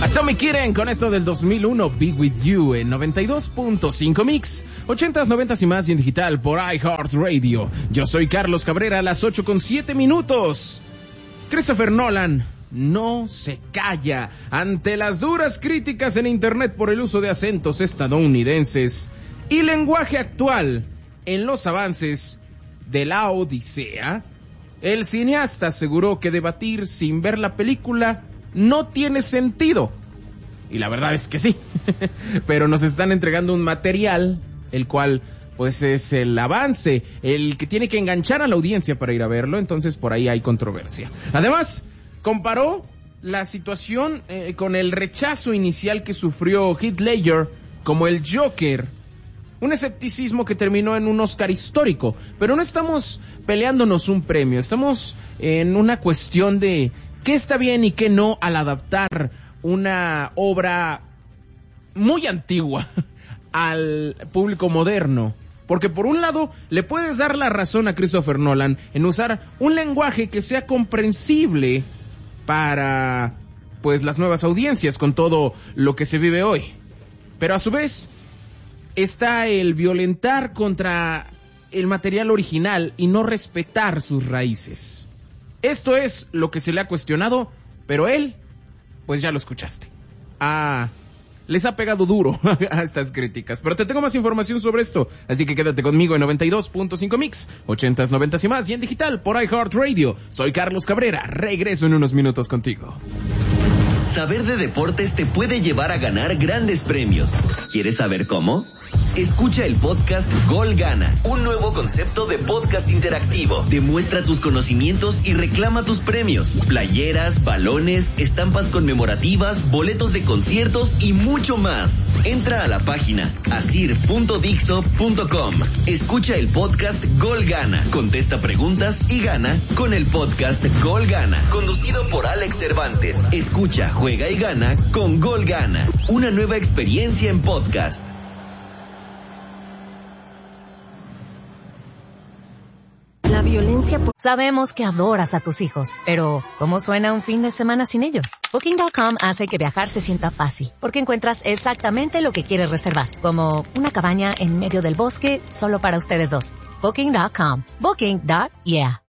Atomic Kitten con esto del 2001, Be With You en 92.5 Mix, 80s, 90s y más y en digital por iHeartRadio. Yo soy Carlos Cabrera, a las 8:07. Christopher Nolan no se calla ante las duras críticas en internet por el uso de acentos estadounidenses y lenguaje actual en los avances de la Odisea. El cineasta aseguró que debatir sin ver la película no tiene sentido. Y la verdad es que sí. Pero nos están entregando un material, el cual pues es el avance, el que tiene que enganchar a la audiencia para ir a verlo. Entonces por ahí hay controversia. Además, comparó la situación con el rechazo inicial que sufrió Heath Ledger como el Joker. Un escepticismo que terminó en un Oscar histórico. Pero no estamos peleándonos un premio. Estamos en una cuestión de qué está bien y qué no al adaptar una obra muy antigua al público moderno. Porque por un lado le puedes dar la razón a Christopher Nolan en usar un lenguaje que sea comprensible para pues las nuevas audiencias con todo lo que se vive hoy. Pero a su vez está el violentar contra el material original y no respetar sus raíces. Esto es lo que se le ha cuestionado, pero él, pues ya lo escuchaste. Les ha pegado duro a estas críticas. Pero te tengo más información sobre esto, así que quédate conmigo en 92.5 Mix, 80s, 90s y más, y en digital por iHeartRadio. Soy Carlos Cabrera, regreso en unos minutos contigo. Saber de deportes te puede llevar a ganar grandes premios. ¿Quieres saber cómo? Escucha el podcast Gol Gana, un nuevo concepto de podcast interactivo. Demuestra tus conocimientos y reclama tus premios. Playeras, balones, estampas conmemorativas, boletos de conciertos y mucho más. Entra a la página asir.dixo.com. Escucha el podcast Gol Gana, contesta preguntas y gana con el podcast Gol Gana, conducido por Alex Cervantes. Escucha, juega y gana con Gol Gana, una nueva experiencia en podcast. La violencia... Sabemos que adoras a tus hijos, pero ¿cómo suena un fin de semana sin ellos? Booking.com hace que viajar se sienta fácil, porque encuentras exactamente lo que quieres reservar, como una cabaña en medio del bosque solo para ustedes dos. Booking.com. Booking.yeah.